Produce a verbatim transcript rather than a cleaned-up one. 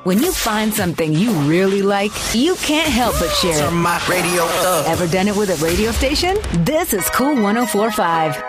When you find something you really like, you can't help but share it. Turn my radio up. Ever done it with a radio station? This is Cool one oh four point five.